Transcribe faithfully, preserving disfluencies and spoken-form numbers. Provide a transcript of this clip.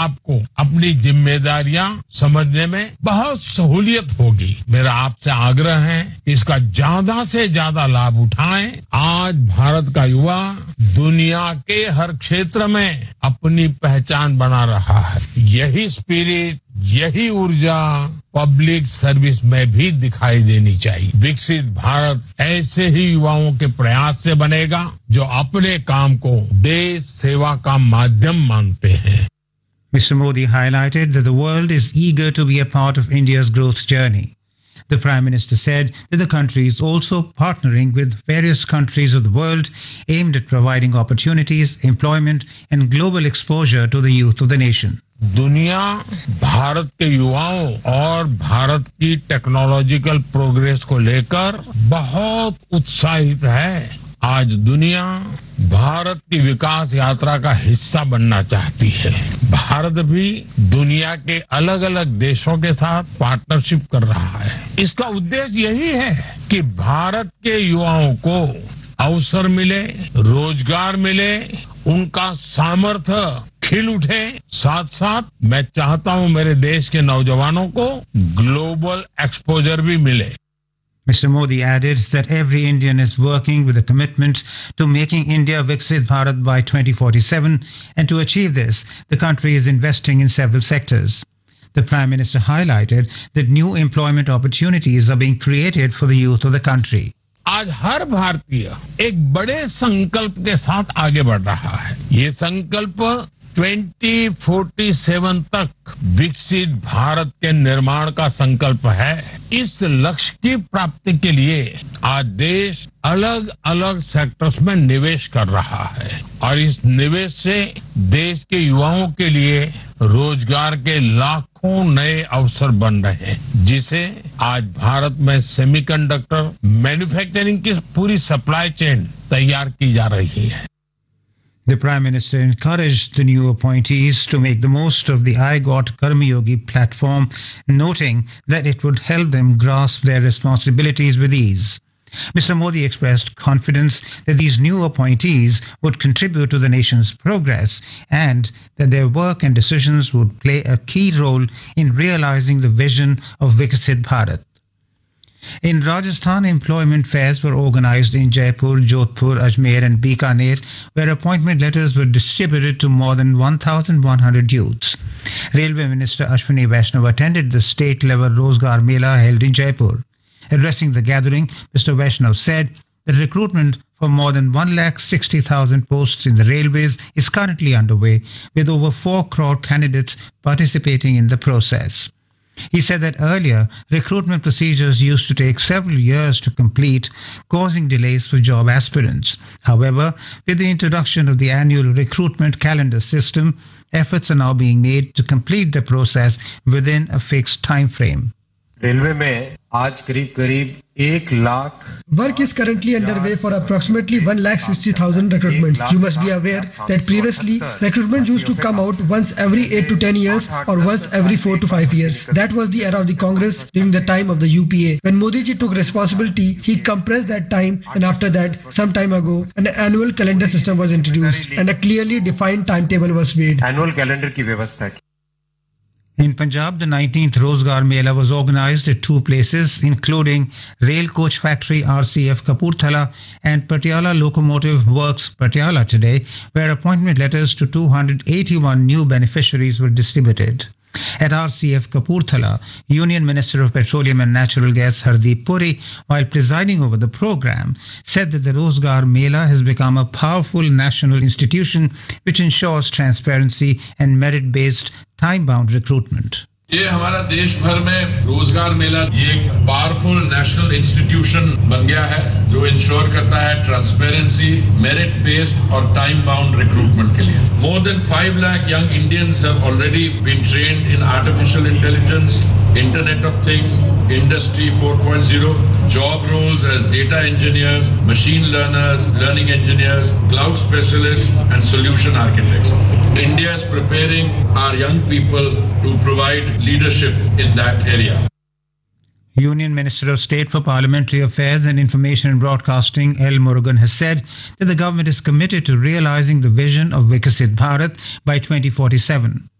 आपको अपनी जिम्मेदारियां समझने में बहुत सहूलियत होगी। मेरा आपसे आग्रह है इसका ज्यादा से ज्यादा लाभ उठाएं। आज भारत का युवा दुनिया के हर क्षेत्र में अपनी पहचान बना रहा है। यही स्पिरिट, यही ऊर्जा पब्लिक सर्विस में भी दिखाई देनी चाहिए। विकसित भारत ऐसे ही युवाओं के प्रयास से बनेगा जो अपने काम को देश सेवा का माध्यम मानते हैं। Mister Modi highlighted that the world is eager to be a part of India's growth journey. The Prime Minister said that the country is also partnering with various countries of the world aimed at providing opportunities, employment and global exposure to the youth of the nation. दुनिया भारत के युवाओं और भारत की technological progress को लेकर बहुत उत्साहित है। आज दुनिया भारत की विकास यात्रा का हिस्सा बनना चाहती है। भारत भी दुनिया के अलग अलग देशों के साथ पार्टनरशिप कर रहा है। इसका उद्देश्य यही है कि भारत के युवाओं को अवसर मिले, रोजगार मिले, उनका सामर्थ्य खिल उठे। साथ साथ मैं चाहता हूं मेरे देश के नौजवानों को ग्लोबल एक्सपोजर भी मिले। Mister Modi added that every Indian is working with a commitment to making India Viksit Bharat by twenty forty-seven, and to achieve this, the country is investing in several sectors. The Prime Minister highlighted that new employment opportunities are being created for the youth of the country. आज हर भारतीय एक बड़े संकल्प के साथ आगे बढ़ रहा है। ये संकल्प ट्वेंटी फोर्टी सेवन तक विकसित भारत के निर्माण का संकल्प है। इस लक्ष्य की प्राप्ति के लिए आज देश अलग अलग सेक्टर्स में निवेश कर रहा है और इस निवेश से देश के युवाओं के लिए रोजगार के लाखों नए अवसर बन रहे हैं, जिसे आज भारत में सेमीकंडक्टर मैन्युफैक्चरिंग की पूरी सप्लाई चेन तैयार की जा रही है। The Prime Minister encouraged the new appointees to make the most of the I Got Karma Yogi platform, noting that it would help them grasp their responsibilities with ease. Mister Modi expressed confidence that these new appointees would contribute to the nation's progress and that their work and decisions would play a key role in realizing the vision of Viksit Bharat. In Rajasthan, employment fairs were organized in Jaipur, Jodhpur, Ajmer and Bikaner, where appointment letters were distributed to more than one thousand one hundred youths. Railway Minister Ashwini Vaishnav attended the state-level Rozgar Mela held in Jaipur. Addressing the gathering, Mister Vaishnav said that recruitment for more than one lakh sixty thousand posts in the railways is currently underway, with over four crore candidates participating in the process. He said that earlier, recruitment procedures used to take several years to complete, causing delays for job aspirants. However, with the introduction of the annual recruitment calendar system, efforts are now being made to complete the process within a fixed time frame. Railway में आज करीब करीब एक lakh Work is currently underway for approximately one lakh sixty thousand recruitments. You must be aware that previously recruitment used to come out once every eight to ten years or once every four to five years. That was the era of the Congress during the time of the U P A. When Modi ji took responsibility, he compressed that time, and after that, some time ago, an annual calendar system was introduced and a clearly defined timetable was made. Annual calendar की व्यवस्था की. In Punjab, the nineteenth Rozgar Mela was organized at two places, including Rail Coach Factory R C F Kapurthala and Patiala Locomotive Works Patiala today, where appointment letters to two hundred eighty-one new beneficiaries were distributed. At R C F Kapurthala, Union Minister of Petroleum and Natural Gas Hardeep Puri, while presiding over the program, said that the Rozgar Mela has become a powerful national institution which ensures transparency and merit-based time-bound recruitment. ये हमारा देश भर में रोजगार मेला ये एक powerful national institution बन गया है जो इंश्योर करता है ट्रांसपेरेंसी, मेरिट बेस्ड और टाइम बाउंड रिक्रूटमेंट के लिए. More than five lakh young Indians have already been trained in artificial intelligence, internet of things, industry four point zero, job roles as data engineers, machine learners, learning engineers, cloud specialists and solution architects. India is preparing our young people to provide leadership in that area. Union Minister of State for Parliamentary Affairs and Information and Broadcasting L. Murugan has said that the government is committed to realizing the vision of Viksit Bharat by twenty forty-seven.